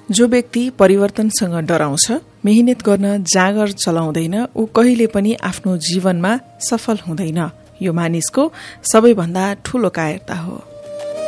जो व्यक्ति परिवर्तनसँग डराउँछ, मेहनत गर्न जाँगर चलाउँदैन, ऊ कहिले पनि आफ्नो जीवनमा सफल हुँदैन। यो मानिसको सबैभन्दा ठूलो कायरता हो।